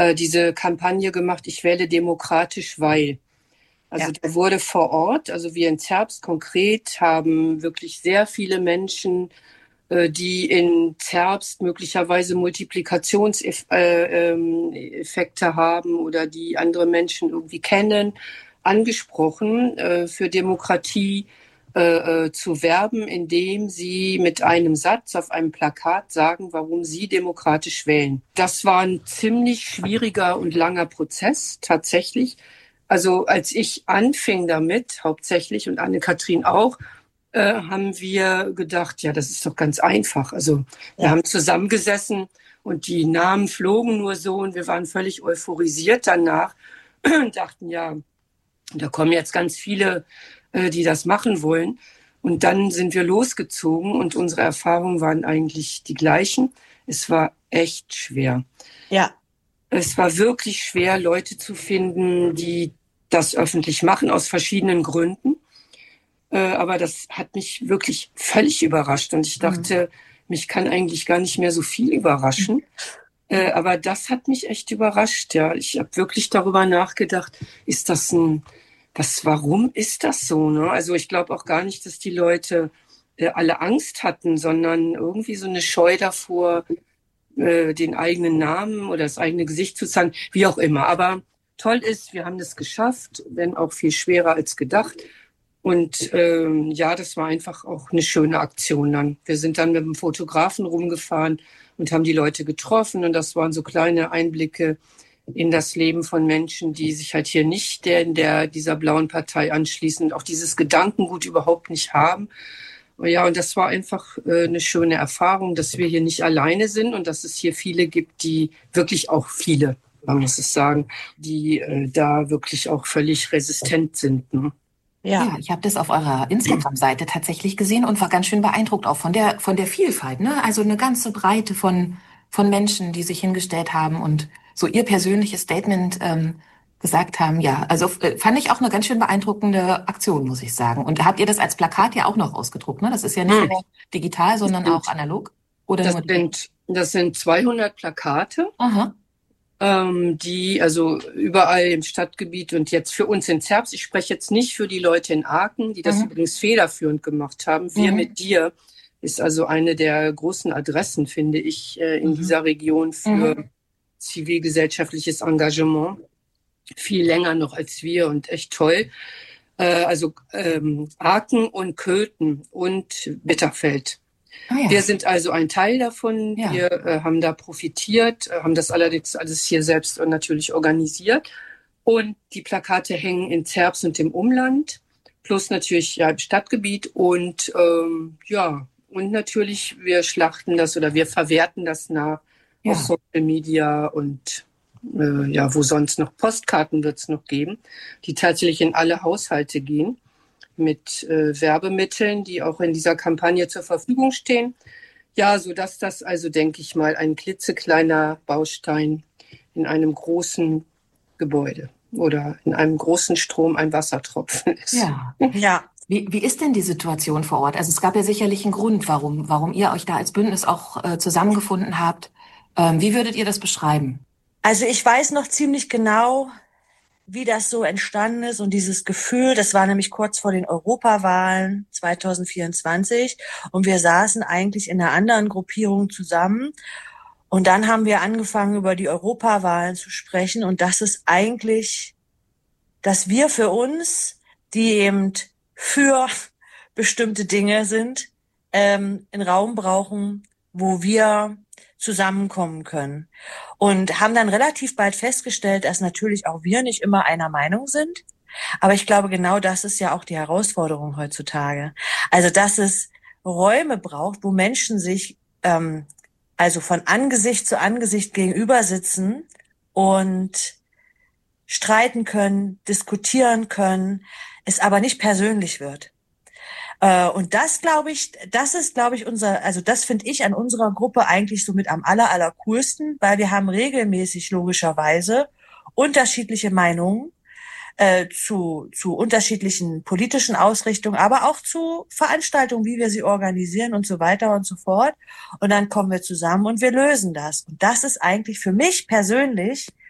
diese Kampagne gemacht, ich wähle demokratisch, weil. Also da wurde vor Ort, also wir in Zerbst konkret haben wirklich sehr viele Menschen, die in Zerbst möglicherweise Multiplikationseffekte haben oder die andere Menschen irgendwie kennen, angesprochen, für Demokratie zu werben, indem sie mit einem Satz auf einem Plakat sagen, warum sie demokratisch wählen. Das war ein ziemlich schwieriger und langer Prozess, tatsächlich. Also als ich anfing damit, hauptsächlich, und Anne-Kathrin auch, haben wir gedacht, ja, das ist doch ganz einfach. Also wir haben zusammengesessen und die Namen flogen nur so und wir waren völlig euphorisiert danach und dachten, ja, da kommen jetzt ganz viele, die das machen wollen. Und dann sind wir losgezogen und unsere Erfahrungen waren eigentlich die gleichen. Es war echt schwer. Ja. Es war wirklich schwer, Leute zu finden, die das öffentlich machen, aus verschiedenen Gründen. Aber das hat mich wirklich völlig überrascht. Und ich dachte, mich kann eigentlich gar nicht mehr so viel überraschen. Aber das hat mich echt überrascht. Ja, ich habe wirklich darüber nachgedacht, warum ist das so? Ne? Also ich glaube auch gar nicht, dass die Leute alle Angst hatten, sondern irgendwie so eine Scheu davor, den eigenen Namen oder das eigene Gesicht zu zeigen, wie auch immer. Aber toll ist, wir haben das geschafft, wenn auch viel schwerer als gedacht. Und das war einfach auch eine schöne Aktion dann. Wir sind dann mit dem Fotografen rumgefahren und haben die Leute getroffen. Und das waren so kleine Einblicke in das Leben von Menschen, die sich halt hier nicht dieser blauen Partei anschließen und auch dieses Gedankengut überhaupt nicht haben. Ja, und das war einfach eine schöne Erfahrung, dass wir hier nicht alleine sind und dass es hier viele gibt, die wirklich auch viele, man muss es sagen, die da wirklich auch völlig resistent sind. Ne? Ja, ich habe das auf eurer Instagram-Seite tatsächlich gesehen und war ganz schön beeindruckt auch von der Vielfalt, ne? Also eine ganze Breite von Menschen, die sich hingestellt haben und so ihr persönliches Statement gesagt haben. Ja, also fand ich auch eine ganz schön beeindruckende Aktion, muss ich sagen. Und habt ihr das als Plakat ja auch noch ausgedruckt, ne? Das ist ja nicht nur digital, sondern auch analog. Oder das sind 200 Plakate. Aha. Die also überall im Stadtgebiet und jetzt für uns in Zerbst, ich spreche jetzt nicht für die Leute in Aachen, die das übrigens federführend gemacht haben. Wir mit dir ist also eine der großen Adressen, finde ich, in dieser Region für zivilgesellschaftliches Engagement. Viel länger noch als wir und echt toll. Aachen und Köthen und Bitterfeld. Wir sind also ein Teil davon. Ja. Wir haben da profitiert, haben das allerdings alles hier selbst natürlich organisiert. Und die Plakate hängen in Zerbst und im Umland, plus natürlich im Stadtgebiet. Und und natürlich, wir schlachten das oder wir verwerten das nach auf Social Media und wo sonst noch Postkarten wird es noch geben, die tatsächlich in alle Haushalte gehen, mit Werbemitteln, die auch in dieser Kampagne zur Verfügung stehen. Ja, sodass das also, denke ich mal, ein klitzekleiner Baustein in einem großen Gebäude oder in einem großen Strom ein Wassertropfen ist. Ja. Wie ist denn die Situation vor Ort? Also es gab ja sicherlich einen Grund, warum ihr euch da als Bündnis auch zusammengefunden habt. Wie würdet ihr das beschreiben? Also ich weiß noch ziemlich genau, wie das so entstanden ist und dieses Gefühl, das war nämlich kurz vor den Europawahlen 2024 und wir saßen eigentlich in einer anderen Gruppierung zusammen und dann haben wir angefangen, über die Europawahlen zu sprechen und das ist eigentlich, dass wir für uns, die eben für bestimmte Dinge sind, einen Raum brauchen, wo wir zusammenkommen können. Und haben dann relativ bald festgestellt, dass natürlich auch wir nicht immer einer Meinung sind. Aber ich glaube, genau das ist ja auch die Herausforderung heutzutage. Also, dass es Räume braucht, wo Menschen sich also von Angesicht zu Angesicht gegenüber sitzen und streiten können, diskutieren können, es aber nicht persönlich wird. Und das ist, glaube ich, das finde ich an unserer Gruppe eigentlich so mit am allercoolsten, weil wir haben regelmäßig logischerweise unterschiedliche Meinungen zu unterschiedlichen politischen Ausrichtungen, aber auch zu Veranstaltungen, wie wir sie organisieren und so weiter und so fort. Und dann kommen wir zusammen und wir lösen das. Und das ist eigentlich für mich persönlich